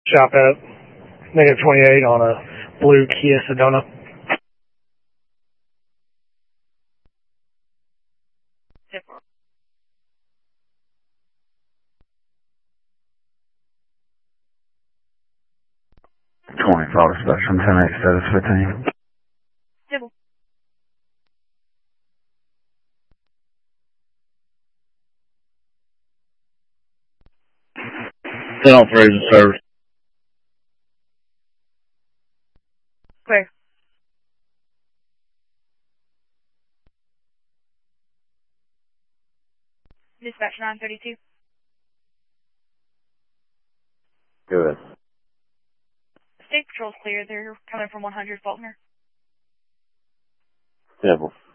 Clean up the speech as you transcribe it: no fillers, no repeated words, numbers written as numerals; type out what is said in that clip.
Shop at -28 on a blue Kia Sedona. Spectrum 10-8 status 15. Civil. 10 on freeze and service. Clear. Dispatch 932. Good. State Patrol's clear. They're coming from 100 Faulkner. Civil.